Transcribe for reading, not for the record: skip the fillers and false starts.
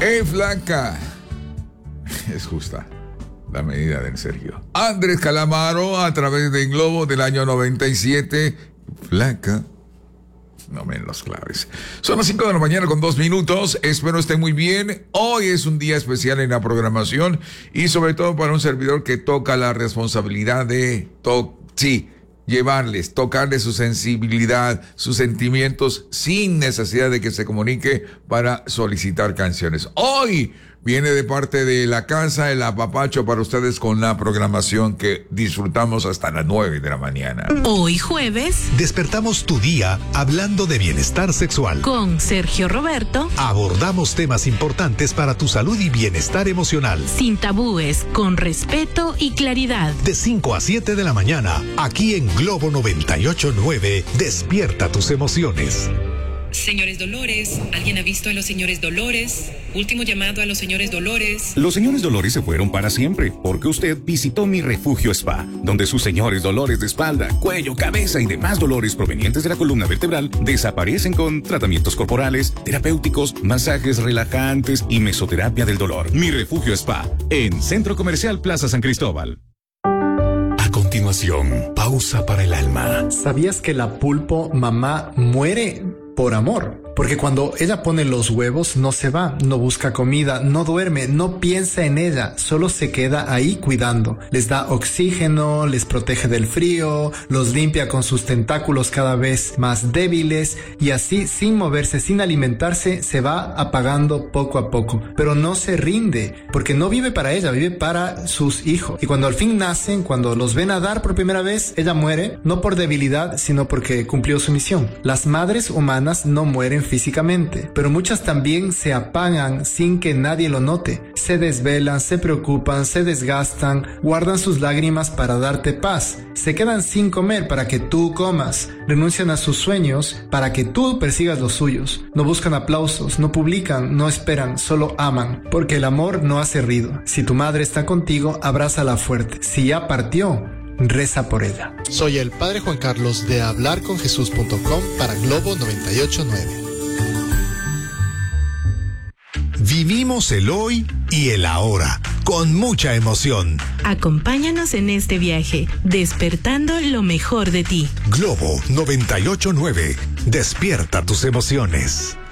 Flaca. Es justa la medida del Sergio. Andrés Calamaro a través de Globo del año 97. Flaca. No me den los claves. Son las 5 de la mañana con 2 minutos. Espero estén muy bien. Hoy es un día especial en la programación y sobre todo para un servidor que toca la responsabilidad de tocarles su sensibilidad, sus sentimientos, sin necesidad de que se comunique para solicitar canciones. Hoy viene de parte de la casa el apapacho para ustedes con la programación que disfrutamos hasta las 9 de la mañana. Hoy jueves despertamos tu día hablando de bienestar sexual. Con Sergio Roberto abordamos temas importantes para tu salud y bienestar emocional. Sin tabúes, con respeto y claridad. De 5 a 7 de la mañana, aquí en Globo 98.9, despierta tus emociones. Señores Dolores, ¿alguien ha visto a los señores Dolores? Último llamado a los señores Dolores. Los señores Dolores se fueron para siempre, porque usted visitó Mi Refugio Spa, donde sus señores dolores de espalda, cuello, cabeza y demás dolores provenientes de la columna vertebral desaparecen con tratamientos corporales, terapéuticos, masajes relajantes y mesoterapia del dolor. Mi Refugio Spa, en Centro Comercial Plaza San Cristóbal. A continuación, pausa para el alma. ¿Sabías que la pulpo mamá muere por amor? Porque cuando ella pone los huevos no se va, no busca comida, no duerme, no piensa en ella, solo se queda ahí cuidando. Les da oxígeno, les protege del frío, los limpia con sus tentáculos cada vez más débiles y así sin moverse, sin alimentarse, se va apagando poco a poco. Pero no se rinde, porque no vive para ella, vive para sus hijos. Y cuando al fin nacen, cuando los ven nadar por primera vez, ella muere, no por debilidad, sino porque cumplió su misión. Las madres humanas no mueren físicamente, pero muchas también se apagan sin que nadie lo note. Se desvelan, se preocupan, se desgastan, guardan sus lágrimas para darte paz. Se quedan sin comer para que tú comas. Renuncian a sus sueños para que tú persigas los suyos. No buscan aplausos, no publican, no esperan, solo aman. Porque el amor no hace ruido. Si tu madre está contigo, abrázala fuerte. Si ya partió, reza por ella. Soy el Padre Juan Carlos de hablarconjesús.com para Globo 98.9. Vivimos el hoy y el ahora, con mucha emoción. Acompáñanos en este viaje, despertando lo mejor de ti. Globo 98.9, despierta tus emociones.